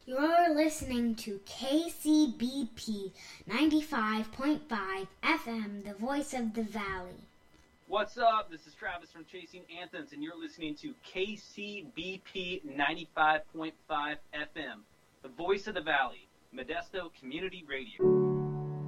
You're listening to KCBP 95.5 FM, the voice of the valley. What's up? This is Travis from Chasing Anthems, and you're listening to KCBP 95.5 FM, the voice of the valley, Modesto Community Radio.